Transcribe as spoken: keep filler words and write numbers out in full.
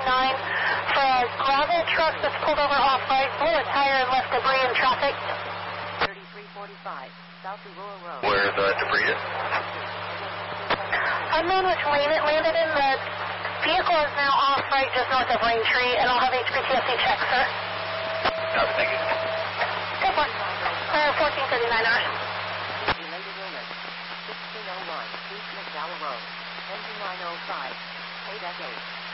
nine for a gravel truck that's pulled over off-right, blew a tire and left debris in traffic. thirty-three forty-five, South Aurora Road. Where the debris is? Unknown which lane it landed in. The vehicle is now off-right just north of Raintree, and I'll have H P T S C check, sir. Copy, thank you. Take one. Uh, fourteen thirty-nine hours. Related illness. sixteen oh one, East McDowell Road. Engine line oh five. eight F eight.